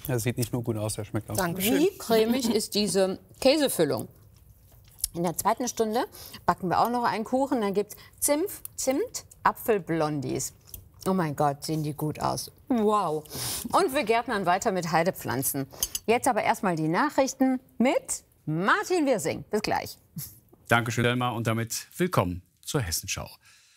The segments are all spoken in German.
Er sieht nicht nur gut aus, er schmeckt auch. Dankeschön. Wie cremig ist diese Käsefüllung? In der zweiten Stunde backen wir auch noch einen Kuchen. Dann gibt es Zimt, Apfelblondies. Oh mein Gott, sehen die gut aus. Wow. Und wir gärtnern weiter mit Heidepflanzen. Jetzt aber erstmal die Nachrichten mit Martin Wirsing. Bis gleich. Dankeschön, Elmar, und damit willkommen zur Hessenschau.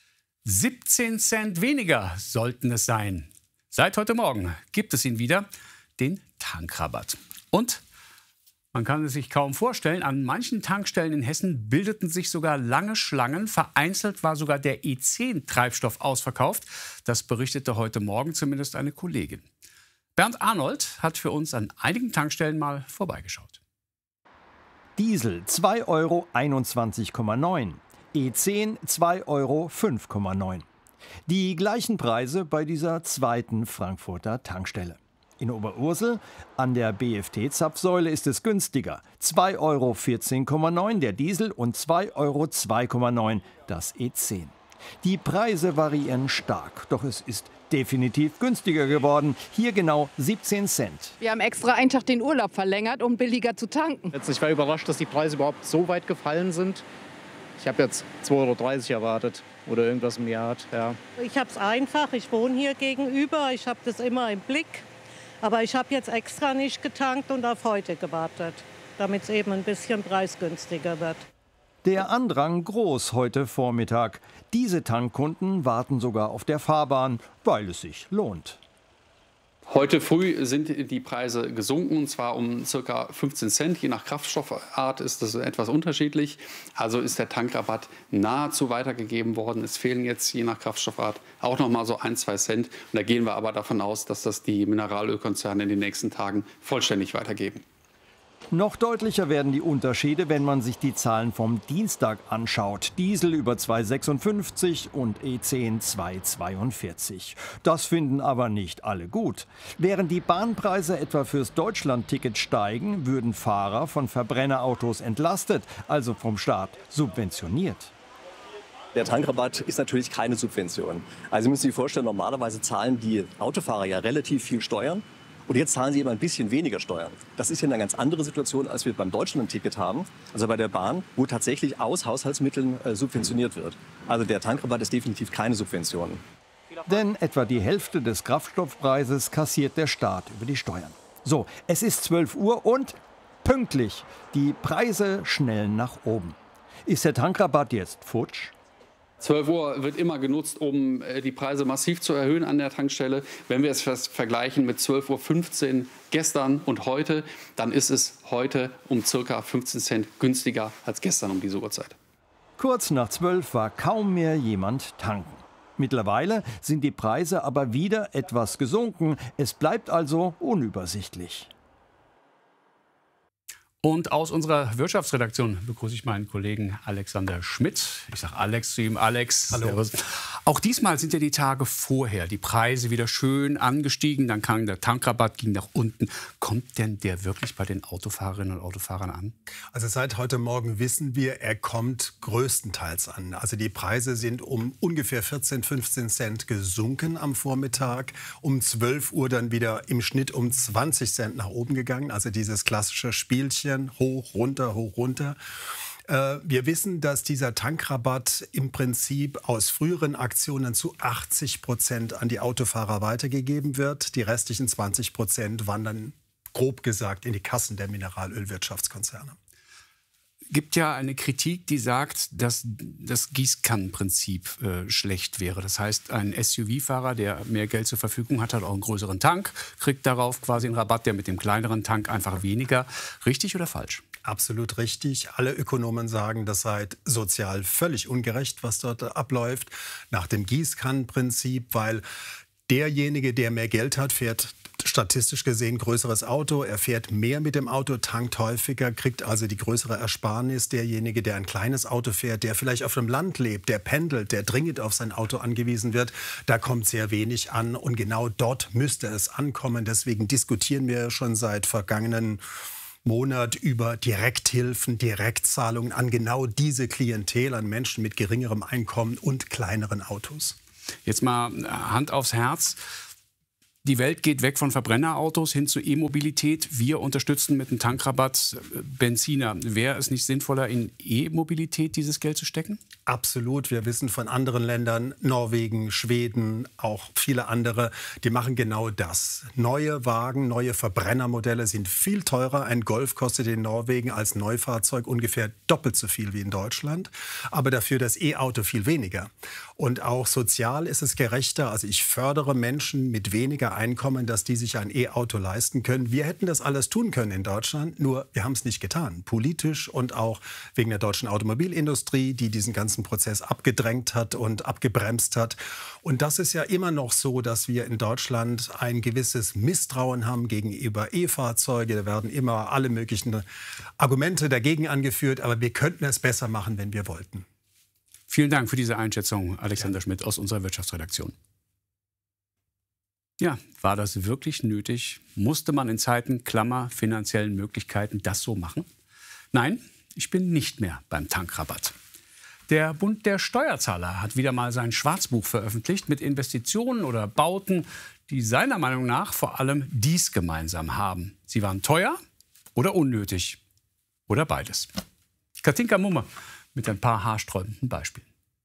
17 Cent weniger sollten es sein. Seit heute Morgen gibt es ihn wieder, den Tankrabatt. Und man kann es sich kaum vorstellen, an manchen Tankstellen in Hessen bildeten sich sogar lange Schlangen. Vereinzelt war sogar der E10-Treibstoff ausverkauft. Das berichtete heute Morgen zumindest eine Kollegin. Bernd Arnold hat für uns an einigen Tankstellen mal vorbeigeschaut. Diesel 2,21,9 €, E10 2,05,9 €. Die gleichen Preise bei dieser zweiten Frankfurter Tankstelle. In Oberursel an der BFT-Zapfsäule ist es günstiger. 2,14,9 € der Diesel und 2,2,9 € das E10. Die Preise variieren stark, doch es ist definitiv günstiger geworden. Hier genau 17 Cent. Wir haben extra einen Tag den Urlaub verlängert, um billiger zu tanken. Ich war überrascht, dass die Preise überhaupt so weit gefallen sind. Ich habe jetzt 2,30 € erwartet oder irgendwas im Jahr. Ja. Ich habe es einfach, ich wohne hier gegenüber, ich habe das immer im Blick. Aber ich habe jetzt extra nicht getankt und auf heute gewartet, damit es eben ein bisschen preisgünstiger wird. Der Andrang groß heute Vormittag. Diese Tankkunden warten sogar auf der Fahrbahn, weil es sich lohnt. Heute früh sind die Preise gesunken, und zwar um ca. 15 Cent. Je nach Kraftstoffart ist das etwas unterschiedlich. Also ist der Tankrabatt nahezu weitergegeben worden. Es fehlen jetzt je nach Kraftstoffart auch noch mal so 1-2 Cent. Und da gehen wir aber davon aus, dass das die Mineralölkonzerne in den nächsten Tagen vollständig weitergeben. Noch deutlicher werden die Unterschiede, wenn man sich die Zahlen vom Dienstag anschaut. Diesel über 2,56 und E10 2,42. Das finden aber nicht alle gut. Während die Bahnpreise etwa fürs Deutschlandticket steigen, würden Fahrer von Verbrennerautos entlastet, also vom Staat subventioniert. Der Tankrabatt ist natürlich keine Subvention. Also Sie müssen sich vorstellen, normalerweise zahlen die Autofahrer ja relativ viel Steuern. Und jetzt zahlen sie eben ein bisschen weniger Steuern. Das ist ja eine ganz andere Situation, als wir beim Deutschlandticket haben, also bei der Bahn, wo tatsächlich aus Haushaltsmitteln subventioniert wird. Also der Tankrabatt ist definitiv keine Subvention. Denn etwa die Hälfte des Kraftstoffpreises kassiert der Staat über die Steuern. So, es ist 12 Uhr und pünktlich. Die Preise schnellen nach oben. Ist der Tankrabatt jetzt futsch? 12 Uhr wird immer genutzt, um die Preise massiv zu erhöhen an der Tankstelle. Wenn wir es vergleichen mit 12:15 Uhr gestern und heute, dann ist es heute um ca. 15 Cent günstiger als gestern um diese Uhrzeit. Kurz nach 12 war kaum mehr jemand tanken. Mittlerweile sind die Preise aber wieder etwas gesunken. Es bleibt also unübersichtlich. Und aus unserer Wirtschaftsredaktion begrüße ich meinen Kollegen Alexander Schmidt. Ich sage Alex zu ihm. Alex, hallo. Servus. Auch diesmal sind ja die Tage vorher die Preise wieder schön angestiegen. Dann kam der Tankrabatt, ging nach unten. Kommt denn der wirklich bei den Autofahrerinnen und Autofahrern an? Also seit heute Morgen wissen wir, er kommt größtenteils an. Also die Preise sind um ungefähr 14, 15 Cent gesunken am Vormittag. Um 12 Uhr dann wieder im Schnitt um 20 Cent nach oben gegangen. Also dieses klassische Spielchen. Hoch, runter, hoch, runter. Wir wissen, dass dieser Tankrabatt im Prinzip aus früheren Aktionen zu 80% an die Autofahrer weitergegeben wird. Die restlichen 20% wandern, grob gesagt, in die Kassen der Mineralölwirtschaftskonzerne. Gibt ja eine Kritik, die sagt, dass das Gießkannenprinzip schlecht wäre. Das heißt, ein SUV-Fahrer, der mehr Geld zur Verfügung hat, hat auch einen größeren Tank, kriegt darauf quasi einen Rabatt, der mit dem kleineren Tank einfach weniger. Richtig oder falsch? Absolut richtig. Alle Ökonomen sagen, das sei sozial völlig ungerecht, was dort abläuft, nach dem Gießkannenprinzip, weil derjenige, der mehr Geld hat, fährt statistisch gesehen größeres Auto. Er fährt mehr mit dem Auto, tankt häufiger, kriegt also die größere Ersparnis. Derjenige, der ein kleines Auto fährt, der vielleicht auf dem Land lebt, der pendelt, der dringend auf sein Auto angewiesen wird, da kommt sehr wenig an. Und genau dort müsste es ankommen. Deswegen diskutieren wir schon seit vergangenen Monat über Direkthilfen, Direktzahlungen an genau diese Klientel, an Menschen mit geringerem Einkommen und kleineren Autos. Jetzt mal Hand aufs Herz. Die Welt geht weg von Verbrennerautos hin zu E-Mobilität. Wir unterstützen mit einem Tankrabatt Benziner. Wäre es nicht sinnvoller, in E-Mobilität dieses Geld zu stecken? Absolut. Wir wissen von anderen Ländern, Norwegen, Schweden, auch viele andere, die machen genau das. Neue Wagen, neue Verbrennermodelle sind viel teurer. Ein Golf kostet in Norwegen als Neufahrzeug ungefähr doppelt so viel wie in Deutschland. Aber dafür das E-Auto viel weniger. Und auch sozial ist es gerechter. Also ich fördere Menschen mit weniger Einkommen, dass die sich ein E-Auto leisten können. Wir hätten das alles tun können in Deutschland, nur wir haben es nicht getan. Politisch und auch wegen der deutschen Automobilindustrie, die diesen ganzen Prozess abgedrängt hat und abgebremst hat. Und das ist ja immer noch so, dass wir in Deutschland ein gewisses Misstrauen haben gegenüber E-Fahrzeugen. Da werden immer alle möglichen Argumente dagegen angeführt. Aber wir könnten es besser machen, wenn wir wollten. Vielen Dank für diese Einschätzung, Alexander Schmidt aus unserer Wirtschaftsredaktion. Ja, war das wirklich nötig? Musste man in Zeiten, Klammer, finanziellen Möglichkeiten das so machen? Nein, ich bin nicht mehr beim Tankrabatt. Der Bund der Steuerzahler hat wieder mal sein Schwarzbuch veröffentlicht mit Investitionen oder Bauten, die seiner Meinung nach vor allem dies gemeinsam haben. Sie waren teuer oder unnötig oder beides. Katinka Mumme mit ein paar haarsträubenden Beispielen.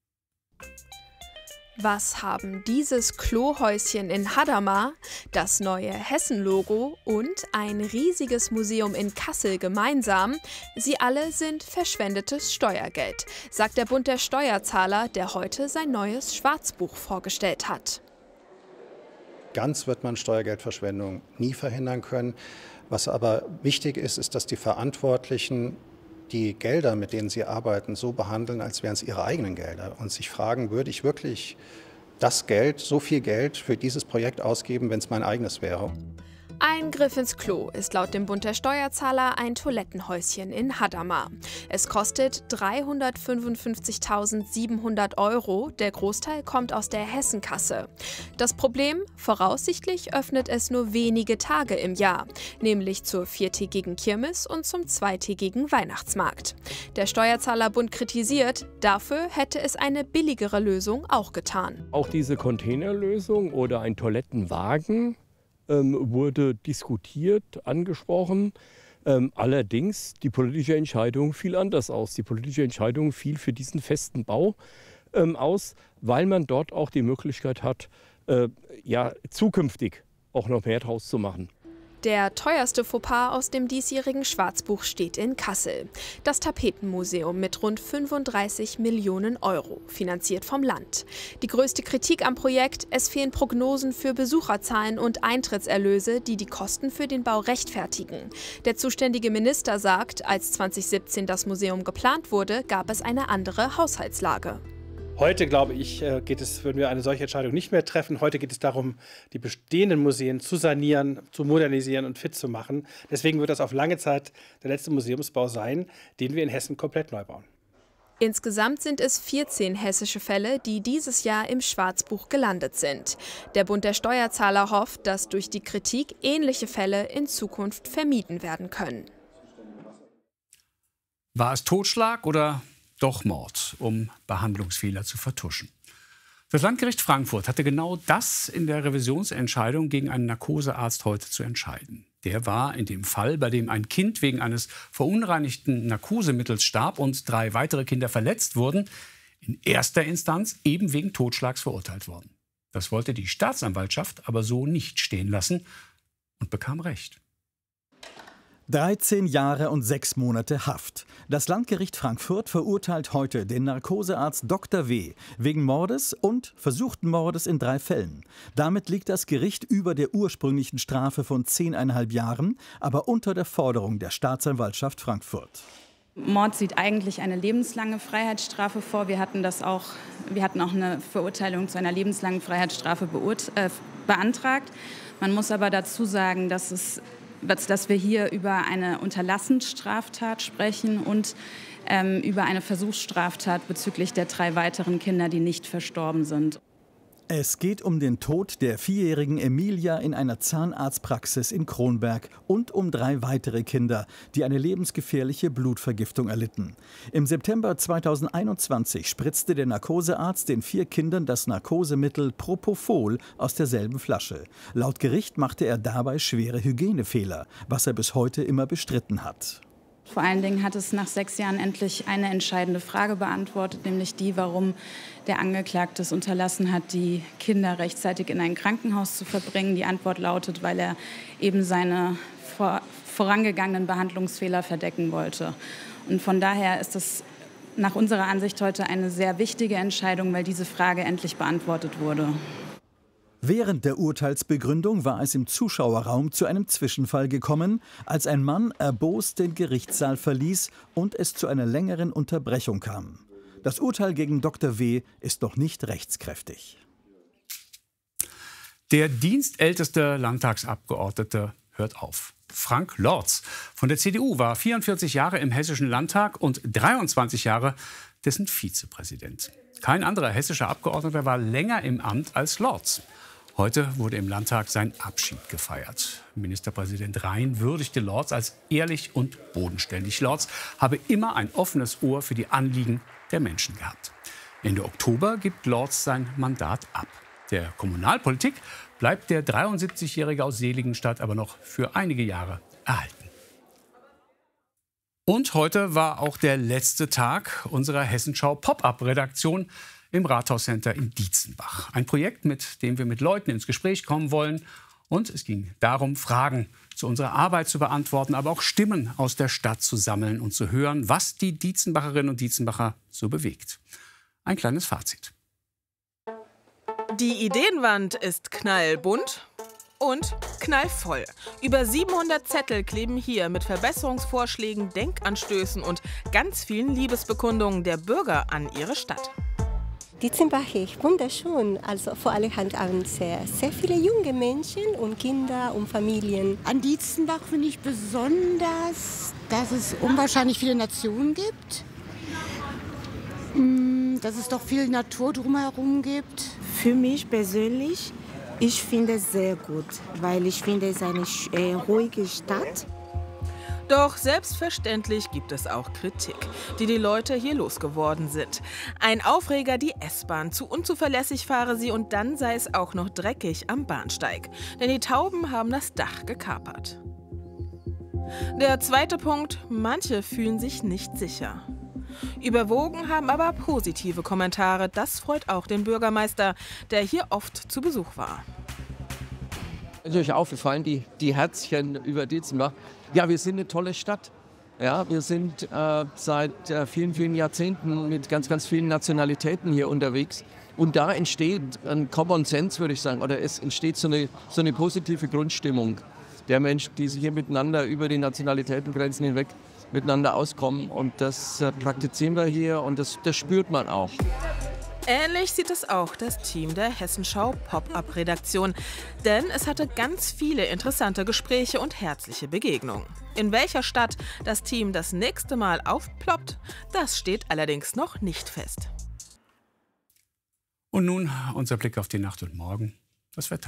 Was haben dieses Klohäuschen in Hadamar, das neue Hessen-Logo und ein riesiges Museum in Kassel gemeinsam? Sie alle sind verschwendetes Steuergeld, sagt der Bund der Steuerzahler, der heute sein neues Schwarzbuch vorgestellt hat. Ganz wird man Steuergeldverschwendung nie verhindern können. Was aber wichtig ist, ist, dass die Verantwortlichen die Gelder, mit denen sie arbeiten, so behandeln, als wären es ihre eigenen Gelder und sich fragen, würde ich wirklich das Geld, so viel Geld für dieses Projekt ausgeben, wenn es mein eigenes wäre? Ein Griff ins Klo ist laut dem Bund der Steuerzahler ein Toilettenhäuschen in Hadamar. Es kostet 355.700 €. Der Großteil kommt aus der Hessenkasse. Das Problem? Voraussichtlich öffnet es nur wenige Tage im Jahr, nämlich zur 4-tägigen Kirmes und zum 2-tägigen Weihnachtsmarkt. Der Steuerzahlerbund kritisiert, dafür hätte es eine billigere Lösung auch getan. Auch diese Containerlösung oder ein Toilettenwagen wurde diskutiert, angesprochen. Allerdings, die politische Entscheidung fiel anders aus. Die politische Entscheidung fiel für diesen festen Bau aus, weil man dort auch die Möglichkeit hat, zukünftig auch noch mehr draus zu machen. Der teuerste Fauxpas aus dem diesjährigen Schwarzbuch steht in Kassel. Das Tapetenmuseum mit rund 35 Millionen €, finanziert vom Land. Die größte Kritik am Projekt: es fehlen Prognosen für Besucherzahlen und Eintrittserlöse, die die Kosten für den Bau rechtfertigen. Der zuständige Minister sagt, als 2017 das Museum geplant wurde, gab es eine andere Haushaltslage. Heute, glaube ich, würden wir eine solche Entscheidung nicht mehr treffen. Heute geht es darum, die bestehenden Museen zu sanieren, zu modernisieren und fit zu machen. Deswegen wird das auf lange Zeit der letzte Museumsbau sein, den wir in Hessen komplett neu bauen. Insgesamt sind es 14 hessische Fälle, die dieses Jahr im Schwarzbuch gelandet sind. Der Bund der Steuerzahler hofft, dass durch die Kritik ähnliche Fälle in Zukunft vermieden werden können. War es Totschlag oder doch Mord, um Behandlungsfehler zu vertuschen? Das Landgericht Frankfurt hatte genau das in der Revisionsentscheidung gegen einen Narkosearzt heute zu entscheiden. Der war in dem Fall, bei dem ein Kind wegen eines verunreinigten Narkosemittels starb und 3 weitere Kinder verletzt wurden, in erster Instanz eben wegen Totschlags verurteilt worden. Das wollte die Staatsanwaltschaft aber so nicht stehen lassen und bekam Recht. 13 Jahre und 6 Monate Haft. Das Landgericht Frankfurt verurteilt heute den Narkosearzt Dr. W. wegen Mordes und versuchten Mordes in 3 Fällen. Damit liegt das Gericht über der ursprünglichen Strafe von 10,5 Jahren, aber unter der Forderung der Staatsanwaltschaft Frankfurt. Mord sieht eigentlich eine lebenslange Freiheitsstrafe vor. Wir hatten auch eine Verurteilung zu einer lebenslangen Freiheitsstrafe beantragt. Man muss aber dazu sagen, dass wir hier über eine Unterlassensstraftat sprechen und über eine Versuchsstraftat bezüglich der 3 weiteren Kinder, die nicht verstorben sind. Es geht um den Tod der 4-jährigen Emilia in einer Zahnarztpraxis in Kronberg und um 3 weitere Kinder, die eine lebensgefährliche Blutvergiftung erlitten. Im September 2021 spritzte der Narkosearzt den 4 Kindern das Narkosemittel Propofol aus derselben Flasche. Laut Gericht machte er dabei schwere Hygienefehler, was er bis heute immer bestritten hat. Vor allen Dingen hat es nach 6 Jahren endlich eine entscheidende Frage beantwortet, nämlich die, warum der Angeklagte es unterlassen hat, die Kinder rechtzeitig in ein Krankenhaus zu verbringen. Die Antwort lautet, weil er eben seine vorangegangenen Behandlungsfehler verdecken wollte. Und von daher ist es nach unserer Ansicht heute eine sehr wichtige Entscheidung, weil diese Frage endlich beantwortet wurde. Während der Urteilsbegründung war es im Zuschauerraum zu einem Zwischenfall gekommen, als ein Mann erbost den Gerichtssaal verließ und es zu einer längeren Unterbrechung kam. Das Urteil gegen Dr. W. ist noch nicht rechtskräftig. Der dienstälteste Landtagsabgeordnete hört auf. Frank Lorz von der CDU war 44 Jahre im Hessischen Landtag und 23 Jahre dessen Vizepräsident. Kein anderer hessischer Abgeordneter war länger im Amt als Lorz. Heute wurde im Landtag sein Abschied gefeiert. Ministerpräsident Rhein würdigte Lorz als ehrlich und bodenständig. Lorz habe immer ein offenes Ohr für die Anliegen der Menschen gehabt. Ende Oktober gibt Lorz sein Mandat ab. Der Kommunalpolitik bleibt der 73-Jährige aus Seligenstadt aber noch für einige Jahre erhalten. Und heute war auch der letzte Tag unserer Hessenschau Pop-up-Redaktion im Rathauscenter in Dietzenbach. Ein Projekt, mit dem wir mit Leuten ins Gespräch kommen wollen. Und es ging darum, Fragen zu unserer Arbeit zu beantworten, aber auch Stimmen aus der Stadt zu sammeln und zu hören, was die Dietzenbacherinnen und Dietzenbacher so bewegt. Ein kleines Fazit. Die Ideenwand ist knallbunt und knallvoll. Über 700 Zettel kleben hier mit Verbesserungsvorschlägen, Denkanstößen und ganz vielen Liebesbekundungen der Bürger an ihre Stadt. Dietzenbach ist wunderschön, also vor allem an sehr viele junge Menschen und Kinder und Familien. An Dietzenbach finde ich besonders, dass es unwahrscheinlich viele Nationen gibt, dass es doch viel Natur drumherum gibt. Für mich persönlich, ich finde es sehr gut, weil ich finde es eine ruhige Stadt. Doch selbstverständlich gibt es auch Kritik, die die Leute hier losgeworden sind. Ein Aufreger, die S-Bahn. Zu unzuverlässig fahre sie und dann sei es auch noch dreckig am Bahnsteig. Denn die Tauben haben das Dach gekapert. Der zweite Punkt, manche fühlen sich nicht sicher. Überwogen haben aber positive Kommentare. Das freut auch den Bürgermeister, der hier oft zu Besuch war. Natürlich aufgefallen, die Herzchen über Dietzenbach. Ja, wir sind eine tolle Stadt. Ja, wir sind seit vielen Jahrzehnten mit ganz vielen Nationalitäten hier unterwegs. Und da entsteht ein Common Sense, würde ich sagen, oder es entsteht so eine positive Grundstimmung der Menschen, die sich hier miteinander über die Nationalitätengrenzen hinweg miteinander auskommen. Und das praktizieren wir hier und das spürt man auch. Ähnlich sieht es auch das Team der Hessenschau Pop-up-Redaktion. Denn es hatte ganz viele interessante Gespräche und herzliche Begegnungen. In welcher Stadt das Team das nächste Mal aufploppt, das steht allerdings noch nicht fest. Und nun unser Blick auf die Nacht und Morgen, das Wetter.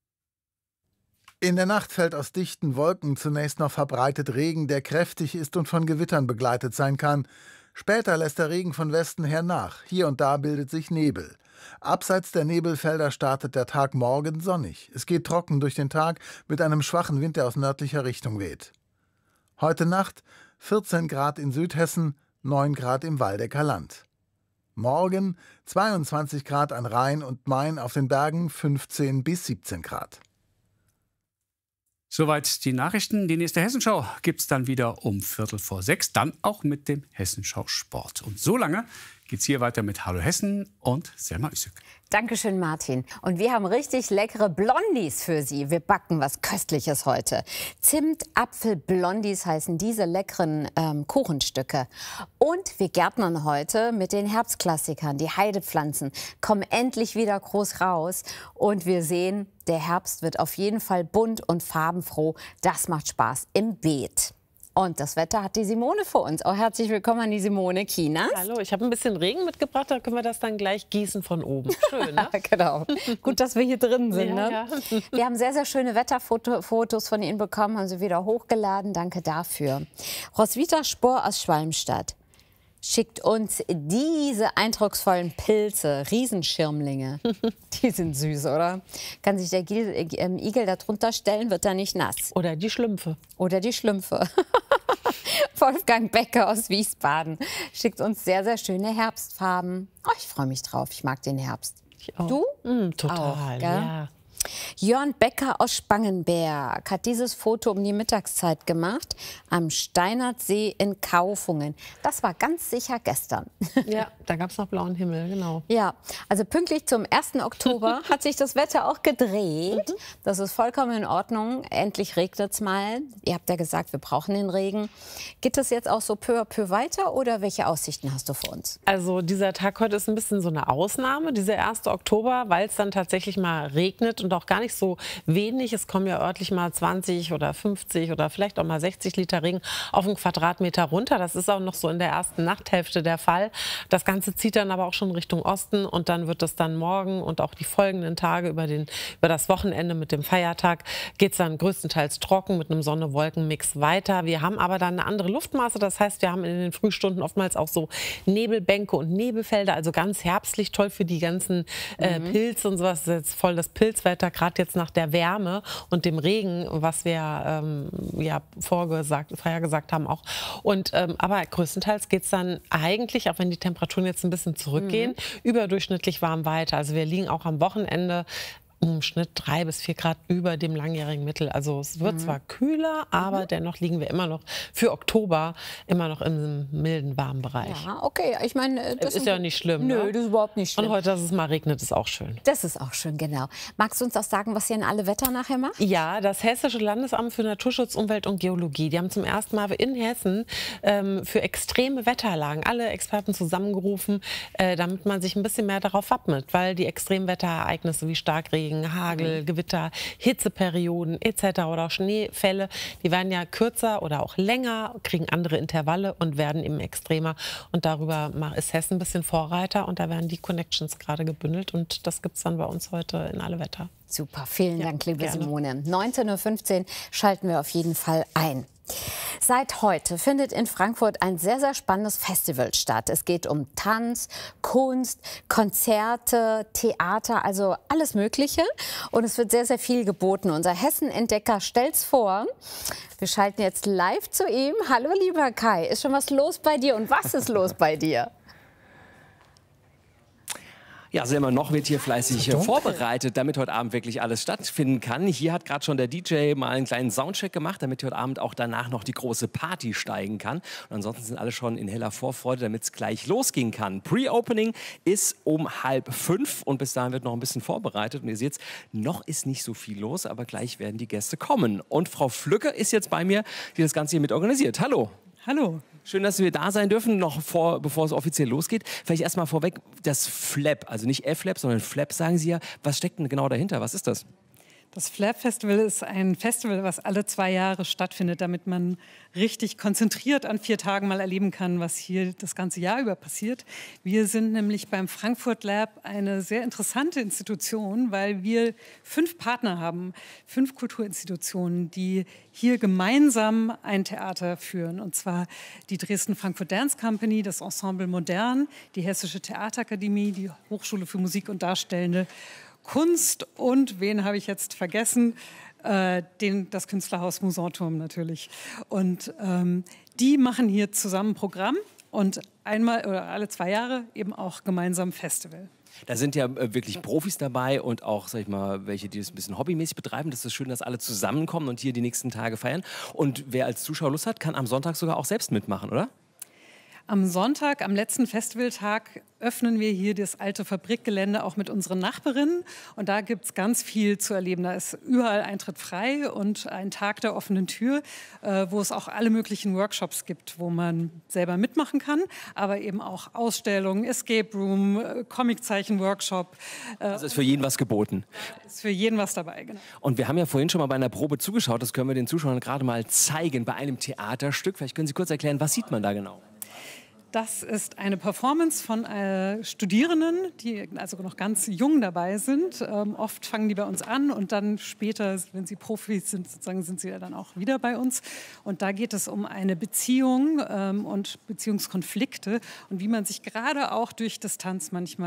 In der Nacht fällt aus dichten Wolken zunächst noch verbreitet Regen, der kräftig ist und von Gewittern begleitet sein kann. Später lässt der Regen von Westen her nach. Hier und da bildet sich Nebel. Abseits der Nebelfelder startet der Tag morgen sonnig. Es geht trocken durch den Tag mit einem schwachen Wind, der aus nördlicher Richtung weht. Heute Nacht 14 Grad in Südhessen, 9 Grad im Waldecker Land. Morgen 22 Grad an Rhein und Main, auf den Bergen 15 bis 17 Grad. Soweit die Nachrichten. Die nächste Hessenschau gibt es dann wieder um 5:45, dann auch mit dem Hessenschau Sport. Und so lange geht's hier weiter mit Hallo Hessen und Selma Üssück. Dankeschön, Martin. Und wir haben richtig leckere Blondies für Sie. Wir backen was Köstliches heute. Zimt-Apfel-Blondies heißen diese leckeren Kuchenstücke. Und wir gärtnern heute mit den Herbstklassikern. Die Heidepflanzen kommen endlich wieder groß raus. Und wir sehen, der Herbst wird auf jeden Fall bunt und farbenfroh. Das macht Spaß im Beet. Und das Wetter hat die Simone für uns. Auch herzlich willkommen an die Simone Kienast. Hallo, ich habe ein bisschen Regen mitgebracht, da können wir das dann gleich gießen von oben. Schön, ne? Genau. Gut, dass wir hier drin sind. Ja, ne? ja. Wir haben sehr, sehr schöne Wetterfotos von Ihnen bekommen, haben sie wieder hochgeladen. Danke dafür. Roswitha Spohr aus Schwalmstadt schickt uns diese eindrucksvollen Pilze, Riesenschirmlinge. Die sind süß, oder? Kann sich der Igel da drunter stellen, wird er nicht nass. Oder die Schlümpfe. Oder die Schlümpfe. Wolfgang Becker aus Wiesbaden schickt uns sehr, sehr schöne Herbstfarben. Oh, ich freue mich drauf, ich mag den Herbst. Ich auch. Du? Total, auch, ja. Jörn Becker aus Spangenberg hat dieses Foto um die Mittagszeit gemacht am Steinertsee in Kaufungen. Das war ganz sicher gestern. Ja, da gab es noch blauen Himmel, genau. Ja, also pünktlich zum 1. Oktober hat sich das Wetter auch gedreht. Das ist vollkommen in Ordnung. Endlich regnet es mal. Ihr habt ja gesagt, wir brauchen den Regen. Geht es jetzt auch so peu à peu weiter oder welche Aussichten hast du für uns? Also dieser Tag heute ist ein bisschen so eine Ausnahme, dieser 1. Oktober, weil es dann tatsächlich mal regnet und auch gar nicht so wenig. Es kommen ja örtlich mal 20 oder 50 oder vielleicht auch mal 60 Liter Regen auf einen Quadratmeter runter. Das ist auch noch so in der ersten Nachthälfte der Fall. Das Ganze zieht dann aber auch schon Richtung Osten und dann wird es dann morgen und auch die folgenden Tage über das Wochenende mit dem Feiertag geht es dann größtenteils trocken mit einem Sonne-Wolken-Mix weiter. Wir haben aber dann eine andere Luftmasse. Das heißt, wir haben in den Frühstunden oftmals auch so Nebelbänke und Nebelfelder, also ganz herbstlich, toll für die ganzen Pilze und sowas. Das ist jetzt voll das Pilzwetter, gerade jetzt nach der Wärme und dem Regen, was wir ja vorhergesagt haben auch. Und aber größtenteils geht es dann eigentlich, auch wenn die Temperaturen jetzt ein bisschen zurückgehen, überdurchschnittlich warm weiter. Also wir liegen auch am Wochenende im Schnitt 3 bis 4 Grad über dem langjährigen Mittel. Also es wird zwar kühler, aber dennoch liegen wir immer noch für Oktober immer noch im milden, warmen Bereich. Ja, okay. Ich meine, das ist ja nicht schlimm. Nö, ne? das ist überhaupt nicht schlimm. Und heute, dass es mal regnet, ist auch schön. Das ist auch schön, genau. Magst du uns auch sagen, was ihr in Alle Wetter nachher macht? Ja, das Hessische Landesamt für Naturschutz, Umwelt und Geologie, die haben zum ersten Mal in Hessen für extreme Wetterlagen alle Experten zusammengerufen, damit man sich ein bisschen mehr darauf wappnet, weil die Extremwetterereignisse wie Starkregen, Hagel, Gewitter, Hitzeperioden etc. oder auch Schneefälle, die werden ja kürzer oder auch länger, kriegen andere Intervalle und werden eben extremer. Und darüber ist Hessen ein bisschen Vorreiter und da werden die Connections gerade gebündelt und das gibt es dann bei uns heute in Alle Wetter. Super, vielen Dank, liebe gerne. Simone. 19:15 Uhr schalten wir auf jeden Fall ein. Seit heute findet in Frankfurt ein sehr, sehr spannendes Festival statt. Es geht um Tanz, Kunst, Konzerte, Theater, also alles Mögliche. Und es wird sehr, sehr viel geboten. Unser Hessen-Entdecker stellt's vor. Wir schalten jetzt live zu ihm. Hallo, lieber Kai. Ist schon was los bei dir und was ist los bei dir? Ja, Selma, noch wird hier fleißig vorbereitet, damit heute Abend wirklich alles stattfinden kann. Hier hat gerade schon der DJ mal einen kleinen Soundcheck gemacht, damit heute Abend auch danach noch die große Party steigen kann. Und ansonsten sind alle schon in heller Vorfreude, damit es gleich losgehen kann. Pre-Opening ist um 4:30 und bis dahin wird noch ein bisschen vorbereitet. Und ihr seht, noch ist nicht so viel los, aber gleich werden die Gäste kommen. Und Frau Flücke ist jetzt bei mir, die das Ganze hier mit organisiert. Hallo. Hallo. Schön, dass wir da sein dürfen, noch bevor es offiziell losgeht. Vielleicht erstmal vorweg, das Flap, also nicht F-Lab, sondern Flap, sagen Sie ja. Was steckt denn genau dahinter? Was ist das? Das Flap Festival ist ein Festival, was alle 2 Jahre stattfindet, damit man richtig konzentriert an 4 Tagen mal erleben kann, was hier das ganze Jahr über passiert. Wir sind nämlich beim Frankfurt Lab eine sehr interessante Institution, weil wir 5 Partner haben, 5 Kulturinstitutionen, die hier gemeinsam ein Theater führen. Und zwar die Dresden-Frankfurt Dance Company, das Ensemble Modern, die Hessische Theaterakademie, die Hochschule für Musik und Darstellende Kunst und, wen habe ich jetzt vergessen, das Künstlerhaus Musanturm natürlich. Und die machen hier zusammen Programm und einmal oder alle 2 Jahre eben auch gemeinsam Festival. Da sind ja wirklich Profis dabei und auch, sag ich mal, welche, die das ein bisschen hobbymäßig betreiben. Das ist schön, dass alle zusammenkommen und hier die nächsten Tage feiern. Und wer als Zuschauer Lust hat, kann am Sonntag sogar auch selbst mitmachen, oder? Am Sonntag, am letzten Festivaltag, öffnen wir hier das alte Fabrikgelände auch mit unseren Nachbarinnen. Und da gibt es ganz viel zu erleben. Da ist überall Eintritt frei und ein Tag der offenen Tür, wo es auch alle möglichen Workshops gibt, wo man selber mitmachen kann, aber eben auch Ausstellungen, Escape Room, Comiczeichen-Workshop. Also ist für jeden was geboten. Ist für jeden was dabei, genau. Und wir haben ja vorhin schon mal bei einer Probe zugeschaut, das können wir den Zuschauern gerade mal zeigen, bei einem Theaterstück. Vielleicht können Sie kurz erklären, was sieht man da genau? Das ist eine Performance von Studierenden, die also noch ganz jung dabei sind. Oft fangen die bei uns an und dann später, wenn sie Profis sind, sozusagen, sind sie ja dann auch wieder bei uns. Und da geht es um eine Beziehung und Beziehungskonflikte und wie man sich gerade auch durch Distanz manchmal